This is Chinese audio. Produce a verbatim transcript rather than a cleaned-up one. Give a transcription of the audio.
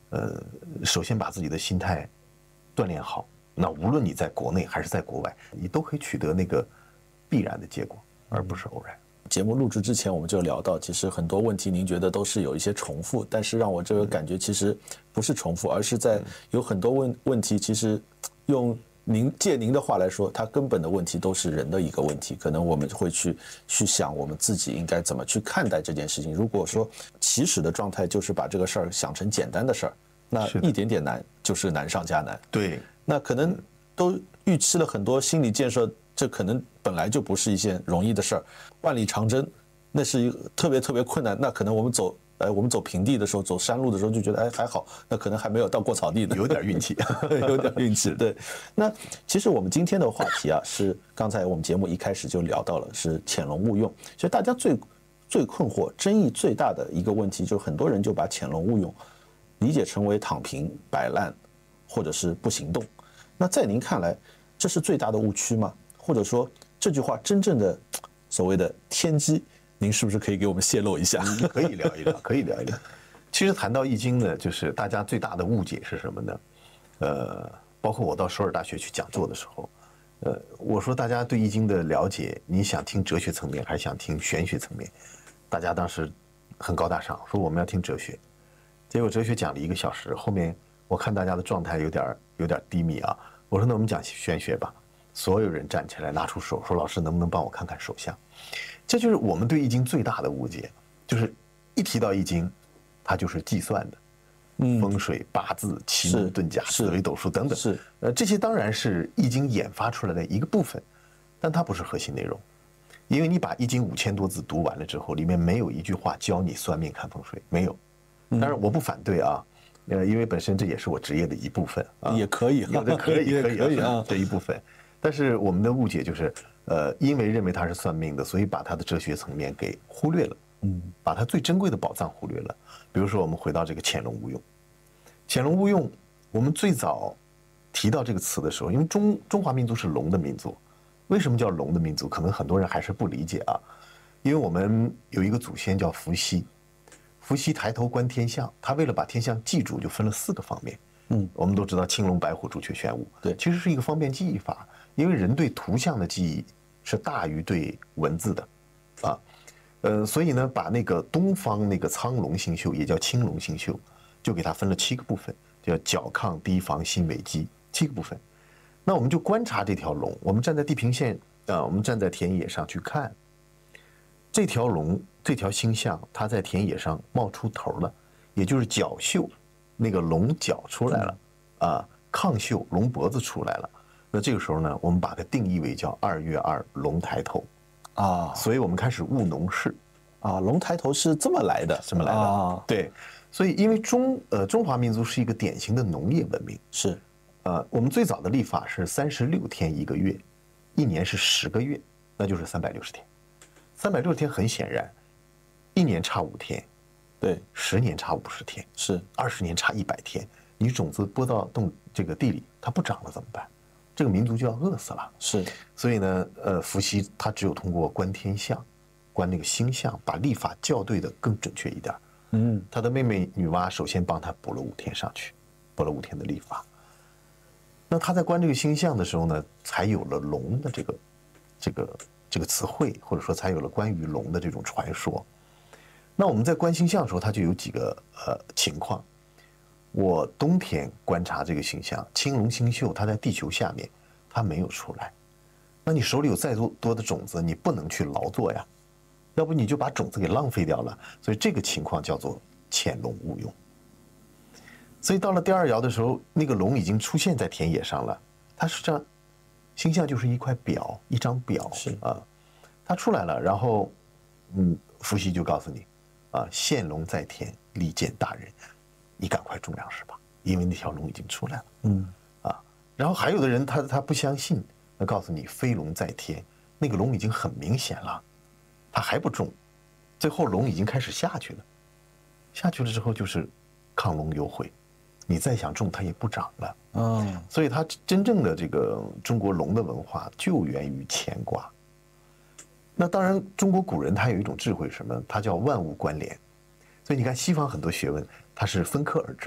呃，首先把自己的心态锻炼好，那无论你在国内还是在国外，你都可以取得那个必然的结果，而不是偶然。 节目录制之前我们就聊到，其实很多问题您觉得都是有一些重复，但是让我这个感觉其实不是重复，而是在有很多问问题，其实用您借您的话来说，它根本的问题都是人的一个问题，可能我们会去去想我们自己应该怎么去看待这件事情。如果说起始的状态就是把这个事儿想成简单的事儿，那一点点难就是难上加难。 对， 那可能都预期了很多心理建设，这可能本来就不是一件容易的事儿，万里长征那是一个特别特别困难。那可能我们走，哎，我们走平地的时候，走山路的时候就觉得，哎，还好，那可能还没有到过草地呢， 有点运气， 有点运气。对，那其实我们今天的话题啊，是刚才我们节目一开始就聊到了，是潜龙勿用。所以大家最最困惑、争议最大的一个问题，就是很多人就把潜龙勿用理解成为躺平、摆烂，或者是不行动。那在您看来，这是最大的误区吗？或者说这句话真正的所谓的天机，您是不是可以给我们泄露一下？ 可以聊一聊，可以聊一聊。其实谈到易经呢，就是大家最大的误解是什么呢？呃，包括我到首尔大学去讲座的时候，呃，我说大家对易经的了解，你想听哲学层面还是想听玄学层面？大家当时很高大上，说我们要听哲学。结果哲学讲了一个小时，后面我看大家的状态有点有点低迷啊，我说那我们讲玄学吧。所有人站起来拿出手说：“老师，能不能帮我看看手相？”这就是我们对易经最大的误解，就是一提到易经，它就是计算的，嗯，风水、八字、奇门遁甲、紫微斗数等等， 是呃，这些当然是易经演发出来的一个部分，但它不是核心内容，因为你把易经五千多字读完了之后，里面没有一句话教你算命看风水，没有。当然我不反对啊，呃，因为本身这也是我职业的一部分啊， 也可以， 有的可以可以可以啊， 这一部分。但是我们的误解就是，呃，因为认为它是算命的，所以把它的哲学层面给忽略了，嗯，把它最珍贵的宝藏忽略了。比如说，我们回到这个潜龙勿用，潜龙勿用，我们最早提到这个词的时候，因为中中华民族是龙的民族，为什么叫龙的民族？可能很多人还是不理解啊，因为我们有一个祖先叫伏羲，伏羲抬头观天象，他为了把天象记住，就分了四个方面。嗯，我们都知道青龙白虎朱雀玄武，对，其实是一个方便记忆法，因为人对图像的记忆是大于对文字的，啊，呃，所以呢，把那个东方那个苍龙星宿，也叫青龙星宿，就给它分了七个部分，叫角亢低房心尾基，七个部分。那我们就观察这条龙，我们站在地平线啊，我们站在田野上去看这条龙，这条星象，它在田野上冒出头了，也就是角宿。那个龙角出来了，啊，亢宿龙脖子出来了，那这个时候呢，我们把它定义为叫二月二龙抬头，啊，所以我们开始务农事， 啊，龙抬头是这么来的， 这么来的，啊，对，所以因为中呃中华民族是一个典型的农业文明， 是， 呃，我们最早的历法是三十六天一个月，一年是十个月，那就是三百六十天，三百六十天很显然，一年差五天。 对， 十年差五十天， 是二十年差一百天。你种子播到动这个地里，它不长了怎么办？这个民族就要饿死了。 是， 所以呢，呃，伏羲他只有通过观天象，观那个星象，把历法校对的更准确一点。嗯，他的妹妹女娲首先帮他补了五天上去，补了五天的历法。那他在观这个星象的时候呢，才有了龙的这个这个这个词汇，或者说才有了关于龙的这种传说。那我们在观星象的时候，它就有几个呃情况。我冬天观察这个星象，青龙星宿它在地球下面，它没有出来。那你手里有再多多的种子，你不能去劳作呀，要不你就把种子给浪费掉了。所以这个情况叫做潜龙勿用。所以到了第二爻的时候，那个龙已经出现在田野上了，它是这样，星象就是一块表，一张表是啊，它出来了，然后嗯，伏羲就告诉你。啊，现龙在田，利见大人，你赶快种粮食吧，因为那条龙已经出来了。嗯，啊，然后还有的人他他不相信，他告诉你飞龙在天，那个龙已经很明显了，他还不种，最后龙已经开始下去了，下去了之后就是亢龙有悔，你再想种它也不长了。嗯，所以它真正的这个中国龙的文化就源于乾卦。那当然，中国古人他有一种智慧，什么？他叫万物关联。所以你看，西方很多学问它是分科而治。